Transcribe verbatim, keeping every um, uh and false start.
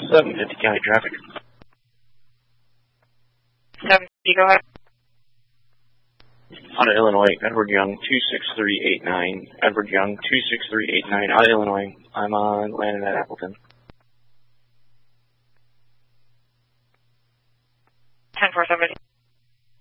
seven fifty county traffic. seven fifty, go ahead. Out of Illinois, Edward Young, two six three eight nine. Edward Young, two six three eight nine, out of Illinois. I'm on landing at Appleton. ten four seven.